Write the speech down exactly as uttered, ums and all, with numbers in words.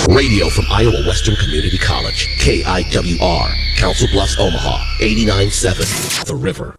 Radio from Iowa Western Community College, K I W R, Council Bluffs, Omaha, eighty-nine point seven, The River.